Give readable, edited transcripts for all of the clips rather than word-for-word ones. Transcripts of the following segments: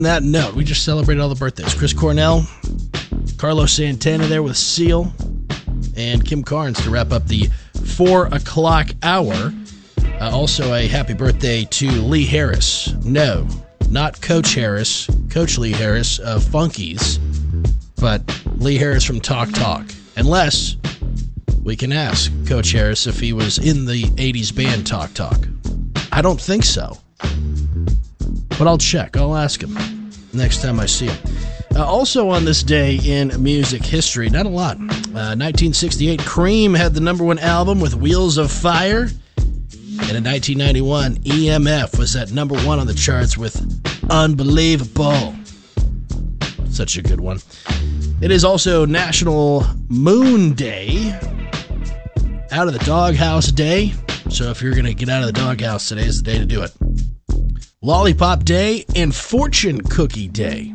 That note, we just celebrated all the birthdays. Chris Cornell, Carlos Santana there with Seal, and Kim Carnes to wrap up the 4 o'clock hour. Also, a happy birthday to Lee Harris. No, not Coach Harris, Coach Lee Harris of Funkies, but Lee Harris from Talk Talk. Unless we can ask Coach Harris if he was in the 80s band Talk Talk. I don't think so. But I'll check. I'll ask him next time I see him. Also on this day in music history, not a lot. 1968, Cream had the #1 album with Wheels of Fire. And in 1991, EMF was at #1 on the charts with Unbelievable. Such a good one. It is also National Moon Day. Out of the Doghouse Day. So if you're going to get out of the doghouse, today is the day to do it. Lollipop Day and Fortune Cookie Day.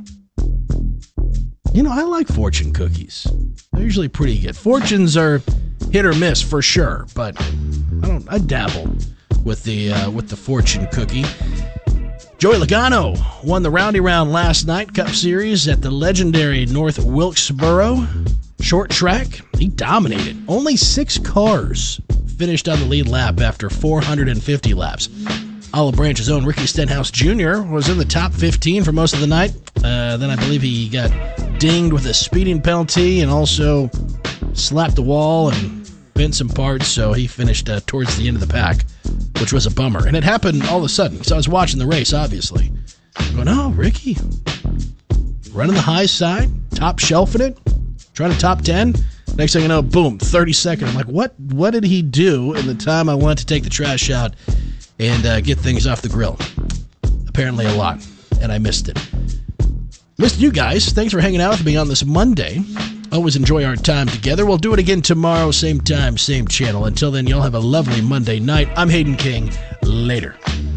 You know, I like fortune cookies. They're usually pretty good. Fortunes are hit or miss for sure, but I dabble with the fortune cookie. Joey Logano won the Roundy Round last night, Cup Series at the legendary North Wilkesboro short track. He dominated. Only 6 cars finished on the lead lap after 450 laps. Olive Branch's own Ricky Stenhouse Jr. was in the top 15 for most of the night. Then I believe he got dinged with a speeding penalty and also slapped the wall and bent some parts, so he finished towards the end of the pack, which was a bummer. And it happened all of a sudden, because I was watching the race, obviously. Going, oh, Ricky, running the high side, top shelfing it, trying to top 10. Next thing you know, boom, 32nd. I'm like, what did he do in the time I went to take the trash out and get things off the grill? Apparently a lot, and I missed it. Missed you guys. Thanks for hanging out with me on this Monday. Always enjoy our time together. We'll do it again tomorrow, same time, same channel. Until then, y'all have a lovely Monday night. I'm Hayden King. Later.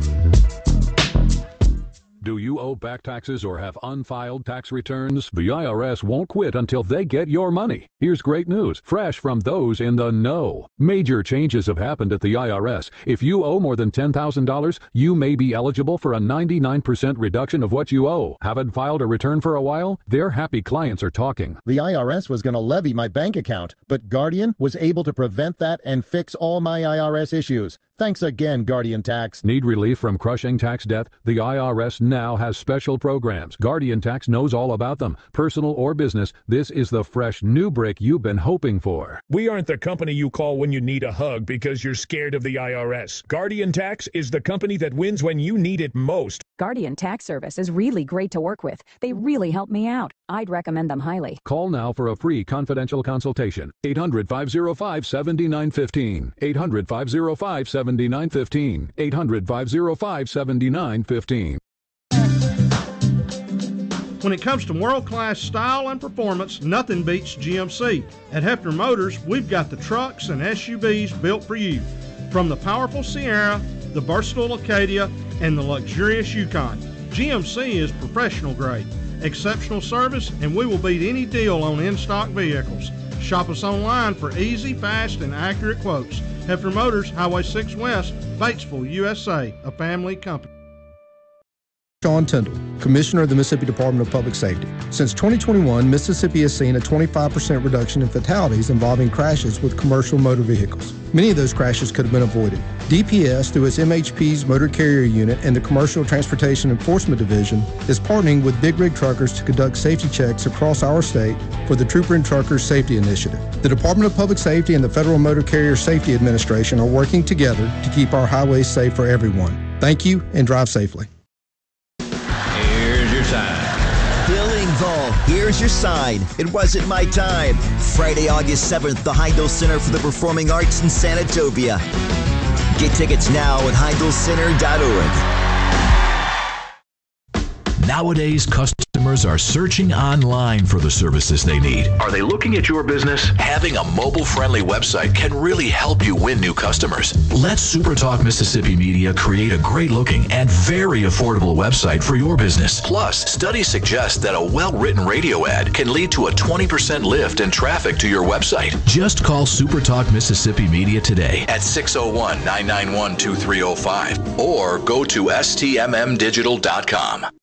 Do you owe back taxes or have unfiled tax returns? The IRS won't quit until they get your money. Here's great news, fresh from those in the know. Major changes have happened at the IRS. If you owe more than $10,000, you may be eligible for a 99% reduction of what you owe. Haven't filed a return for a while? Their happy clients are talking. The IRS was going to levy my bank account, but Guardian was able to prevent that and fix all my IRS issues. Thanks again, Guardian Tax. Need relief from crushing tax debt? The IRS now has special programs. Guardian Tax knows all about them. Personal or business, this is the fresh new brick you've been hoping for. We aren't the company you call when you need a hug because you're scared of the IRS. Guardian Tax is the company that wins when you need it most. Guardian Tax Service is really great to work with. They really help me out. I'd recommend them highly. Call now for a free confidential consultation. 800-505-7915. 800-505-7915. 800-505-7915. When it comes to world-class style and performance, nothing beats GMC. At Hefner Motors, we've got the trucks and SUVs built for you. From the powerful Sierra, the versatile Acadia, and the luxurious Yukon. GMC is professional grade, exceptional service, and we will beat any deal on in-stock vehicles. Shop us online for easy, fast, and accurate quotes. Hefner Motors, Highway 6 West, Batesville, USA, a family company. Sean Tindall, Commissioner of the Mississippi Department of Public Safety. Since 2021, Mississippi has seen a 25% reduction in fatalities involving crashes with commercial motor vehicles. Many of those crashes could have been avoided. DPS, through its MHP's Motor Carrier Unit and the Commercial Transportation Enforcement Division, is partnering with Big Rig Truckers to conduct safety checks across our state for the Trooper and Truckers Safety Initiative. The Department of Public Safety and the Federal Motor Carrier Safety Administration are working together to keep our highways safe for everyone. Thank you, and drive safely. Bill Engvall, here's your sign. It wasn't my time. Friday, August 7th, the Heindel Center for the Performing Arts in Sanatovia. Get tickets now at HeindelCenter.org. Nowadays, customers are searching online for the services they need. Are they looking at your business? Having a mobile-friendly website can really help you win new customers. Let SuperTalk Mississippi Media create a great-looking and very affordable website for your business. Plus, studies suggest that a well-written radio ad can lead to a 20% lift in traffic to your website. Just call SuperTalk Mississippi Media today at 601-991-2305 or go to stmmdigital.com.